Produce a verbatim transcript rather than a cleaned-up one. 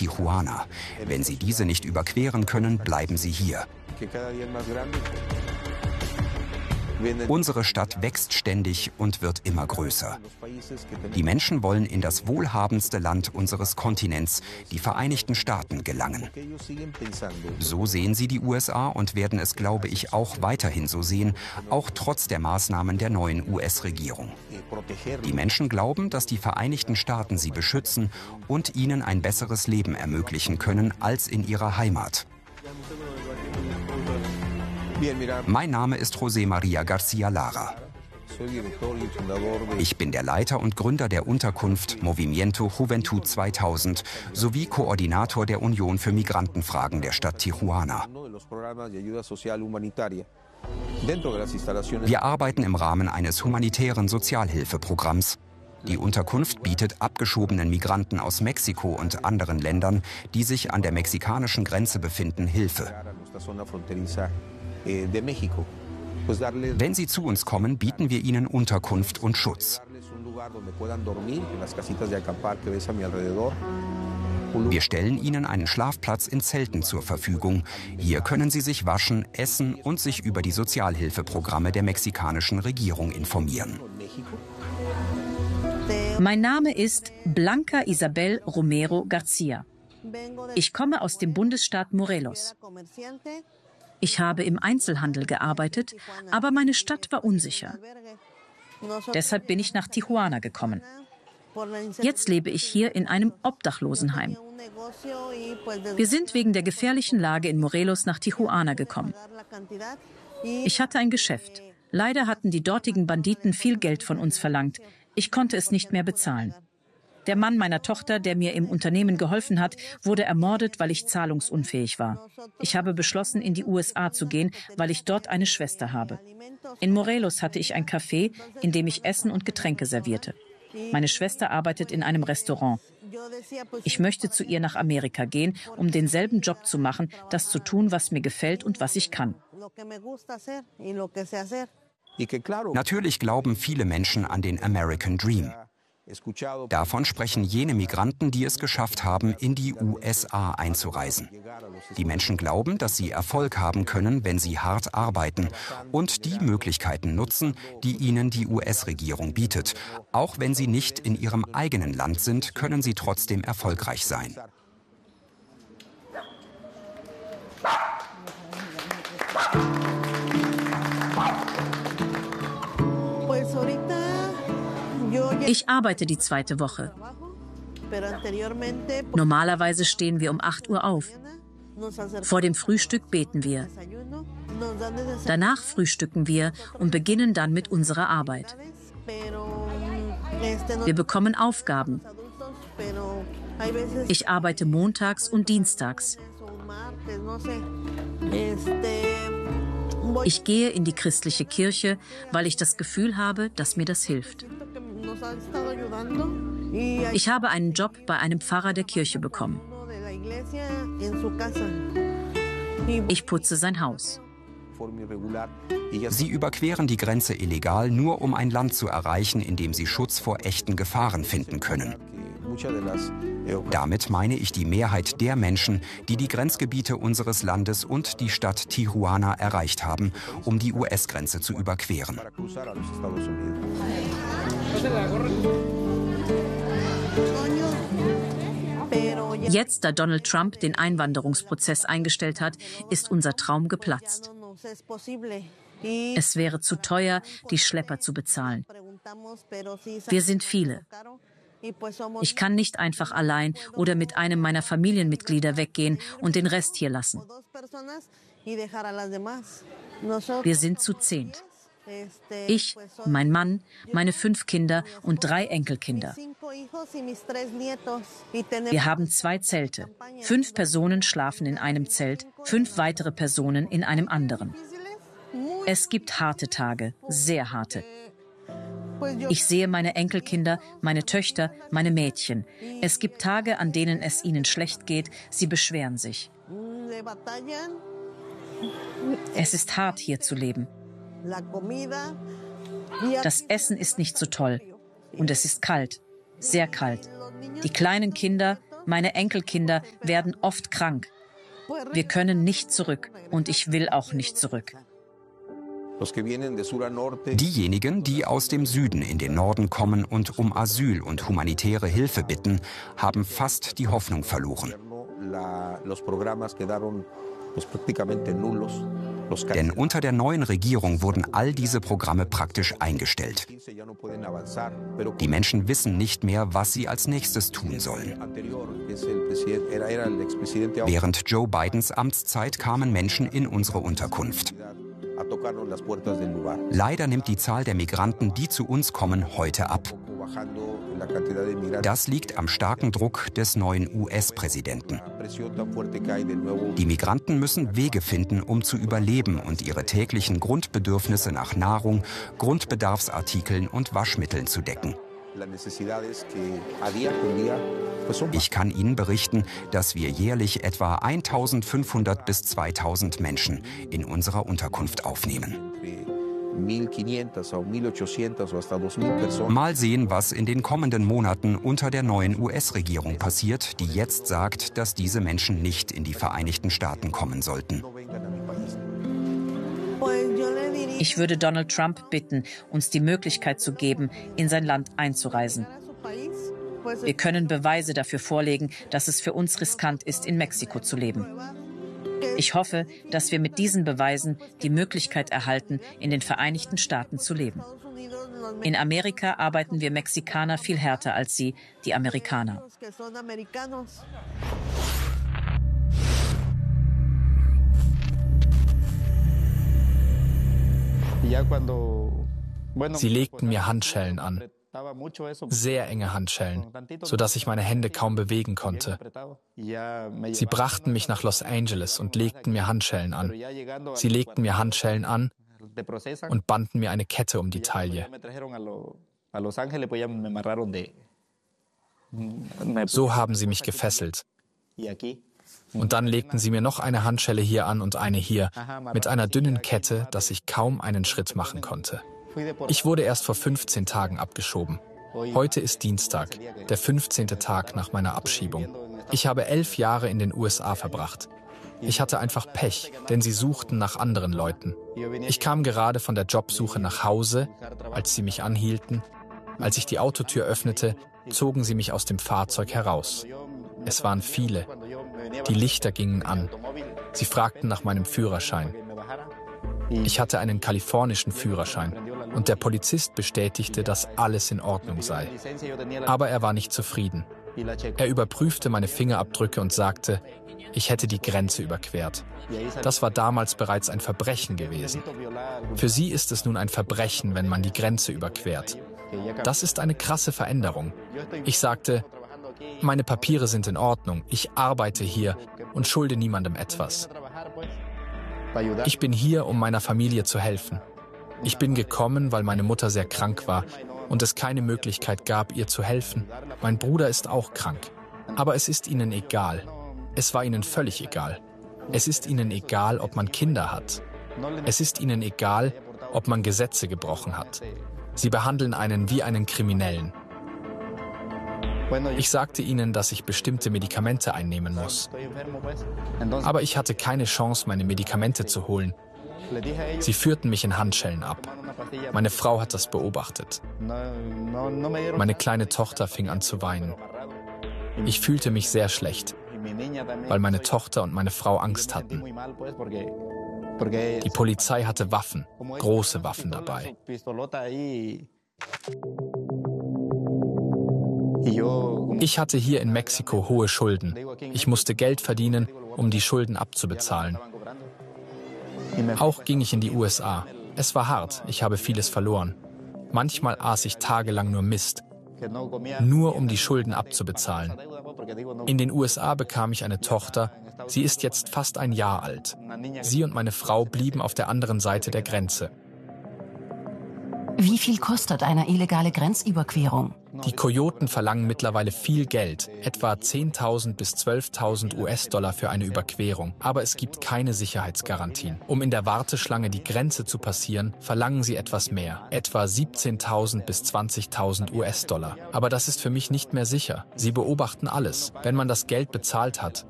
Tijuana. Wenn Sie diese nicht überqueren können, bleiben Sie hier. Unsere Stadt wächst ständig und wird immer größer. Die Menschen wollen in das wohlhabendste Land unseres Kontinents, die Vereinigten Staaten, gelangen. So sehen sie die U S A und werden es, glaube ich, auch weiterhin so sehen, auch trotz der Maßnahmen der neuen U S-Regierung. Die Menschen glauben, dass die Vereinigten Staaten sie beschützen und ihnen ein besseres Leben ermöglichen können als in ihrer Heimat. Mein Name ist José María García Lara. Ich bin der Leiter und Gründer der Unterkunft Movimiento Juventud zweitausend sowie Koordinator der Union für Migrantenfragen der Stadt Tijuana. Wir arbeiten im Rahmen eines humanitären Sozialhilfeprogramms. Die Unterkunft bietet abgeschobenen Migranten aus Mexiko und anderen Ländern, die sich an der mexikanischen Grenze befinden, Hilfe. Wenn sie zu uns kommen, bieten wir ihnen Unterkunft und Schutz. Wir stellen ihnen einen Schlafplatz in Zelten zur Verfügung. Hier können sie sich waschen, essen und sich über die Sozialhilfeprogramme der mexikanischen Regierung informieren. Mein Name ist Blanca Isabel Romero Garcia. Ich komme aus dem Bundesstaat Morelos. Ich habe im Einzelhandel gearbeitet, aber meine Stadt war unsicher. Deshalb bin ich nach Tijuana gekommen. Jetzt lebe ich hier in einem Obdachlosenheim. Wir sind wegen der gefährlichen Lage in Morelos nach Tijuana gekommen. Ich hatte ein Geschäft. Leider hatten die dortigen Banditen viel Geld von uns verlangt. Ich konnte es nicht mehr bezahlen. Der Mann meiner Tochter, der mir im Unternehmen geholfen hat, wurde ermordet, weil ich zahlungsunfähig war. Ich habe beschlossen, in die U S A zu gehen, weil ich dort eine Schwester habe. In Morelos hatte ich ein Café, in dem ich Essen und Getränke servierte. Meine Schwester arbeitet in einem Restaurant. Ich möchte zu ihr nach Amerika gehen, um denselben Job zu machen, das zu tun, was mir gefällt und was ich kann. Natürlich glauben viele Menschen an den American Dream. Davon sprechen jene Migranten, die es geschafft haben, in die U S A einzureisen. Die Menschen glauben, dass sie Erfolg haben können, wenn sie hart arbeiten und die Möglichkeiten nutzen, die ihnen die U S-Regierung bietet. Auch wenn sie nicht in ihrem eigenen Land sind, können sie trotzdem erfolgreich sein. Ich arbeite die zweite Woche. Normalerweise stehen wir um acht Uhr auf. Vor dem Frühstück beten wir. Danach frühstücken wir und beginnen dann mit unserer Arbeit. Wir bekommen Aufgaben. Ich arbeite montags und dienstags. Ich gehe in die christliche Kirche, weil ich das Gefühl habe, dass mir das hilft. Ich habe einen Job bei einem Pfarrer der Kirche bekommen. Ich putze sein Haus. Sie überqueren die Grenze illegal, nur um ein Land zu erreichen, in dem sie Schutz vor echten Gefahren finden können. Damit meine ich die Mehrheit der Menschen, die die Grenzgebiete unseres Landes und die Stadt Tijuana erreicht haben, um die U S-Grenze zu überqueren. Jetzt, da Donald Trump den Einwanderungsprozess eingestellt hat, ist unser Traum geplatzt. Es wäre zu teuer, die Schlepper zu bezahlen. Wir sind viele. Ich kann nicht einfach allein oder mit einem meiner Familienmitglieder weggehen und den Rest hier lassen. Wir sind zu zehnt. Ich, mein Mann, meine fünf Kinder und drei Enkelkinder. Wir haben zwei Zelte. Fünf Personen schlafen in einem Zelt, fünf weitere Personen in einem anderen. Es gibt harte Tage, sehr harte. Ich sehe meine Enkelkinder, meine Töchter, meine Mädchen. Es gibt Tage, an denen es ihnen schlecht geht. Sie beschweren sich. Es ist hart, hier zu leben. Das Essen ist nicht so toll. Und es ist kalt, sehr kalt. Die kleinen Kinder, Meine Enkelkinder werden oft krank. Wir können nicht zurück und ich will auch nicht zurück. Diejenigen, die aus dem Süden in den Norden kommen und um Asyl und humanitäre Hilfe bitten, haben fast die Hoffnung verloren. Denn unter der neuen Regierung wurden all diese Programme praktisch eingestellt. Die Menschen wissen nicht mehr, was sie als nächstes tun sollen. Während Joe Bidens Amtszeit kamen Menschen in unsere Unterkunft. Leider nimmt die Zahl der Migranten, die zu uns kommen, heute ab. Das liegt am starken Druck des neuen U S-Präsidenten. Die Migranten müssen Wege finden, um zu überleben und ihre täglichen Grundbedürfnisse nach Nahrung, Grundbedarfsartikeln und Waschmitteln zu decken. Ich kann Ihnen berichten, dass wir jährlich etwa eintausendfünfhundert bis zweitausend Menschen in unserer Unterkunft aufnehmen. Mal sehen, was in den kommenden Monaten unter der neuen U S-Regierung passiert, die jetzt sagt, dass diese Menschen nicht in die Vereinigten Staaten kommen sollten. Ich würde Donald Trump bitten, uns die Möglichkeit zu geben, in sein Land einzureisen. Wir können Beweise dafür vorlegen, dass es für uns riskant ist, in Mexiko zu leben. Ich hoffe, dass wir mit diesen Beweisen die Möglichkeit erhalten, in den Vereinigten Staaten zu leben. In Amerika arbeiten wir Mexikaner viel härter als Sie, die Amerikaner. Sie legten mir Handschellen an, sehr enge Handschellen, sodass ich meine Hände kaum bewegen konnte. Sie brachten mich nach Los Angeles und legten mir Handschellen an. Sie legten mir Handschellen an und banden mir eine Kette um die Taille. So haben sie mich gefesselt. Und dann legten sie mir noch eine Handschelle hier an und eine hier, mit einer dünnen Kette, dass ich kaum einen Schritt machen konnte. Ich wurde erst vor fünfzehn Tagen abgeschoben. Heute ist Dienstag, der fünfzehnte Tag nach meiner Abschiebung. Ich habe elf Jahre in den U S A verbracht. Ich hatte einfach Pech, denn sie suchten nach anderen Leuten. Ich kam gerade von der Jobsuche nach Hause, als sie mich anhielten. Als ich die Autotür öffnete, zogen sie mich aus dem Fahrzeug heraus. Es waren viele. Die Lichter gingen an. Sie fragten nach meinem Führerschein. Ich hatte einen kalifornischen Führerschein und der Polizist bestätigte, dass alles in Ordnung sei. Aber er war nicht zufrieden. Er überprüfte meine Fingerabdrücke und sagte, ich hätte die Grenze überquert. Das war damals bereits ein Verbrechen gewesen. Für sie ist es nun ein Verbrechen, wenn man die Grenze überquert. Das ist eine krasse Veränderung. Ich sagte, meine Papiere sind in Ordnung, ich arbeite hier und schulde niemandem etwas. Ich bin hier, um meiner Familie zu helfen. Ich bin gekommen, weil meine Mutter sehr krank war und es keine Möglichkeit gab, ihr zu helfen. Mein Bruder ist auch krank. Aber es ist ihnen egal. Es war ihnen völlig egal. Es ist ihnen egal, ob man Kinder hat. Es ist ihnen egal, ob man Gesetze gebrochen hat. Sie behandeln einen wie einen Kriminellen. Ich sagte ihnen, dass ich bestimmte Medikamente einnehmen muss. Aber ich hatte keine Chance, meine Medikamente zu holen. Sie führten mich in Handschellen ab. Meine Frau hat das beobachtet. Meine kleine Tochter fing an zu weinen. Ich fühlte mich sehr schlecht, weil meine Tochter und meine Frau Angst hatten. Die Polizei hatte Waffen, große Waffen dabei. Ich hatte hier in Mexiko hohe Schulden. Ich musste Geld verdienen, um die Schulden abzubezahlen. Auch ging ich in die U S A. Es war hart, ich habe vieles verloren. Manchmal aß ich tagelang nur Mist, nur um die Schulden abzubezahlen. In den U S A bekam ich eine Tochter, sie ist jetzt fast ein Jahr alt. Sie und meine Frau blieben auf der anderen Seite der Grenze. Wie viel kostet eine illegale Grenzüberquerung? Die Kojoten verlangen mittlerweile viel Geld, etwa zehntausend bis zwölftausend U S-Dollar für eine Überquerung. Aber es gibt keine Sicherheitsgarantien. Um in der Warteschlange die Grenze zu passieren, verlangen sie etwas mehr, etwa siebzehntausend bis zwanzigtausend U S-Dollar. Aber das ist für mich nicht mehr sicher. Sie beobachten alles. Wenn man das Geld bezahlt hat,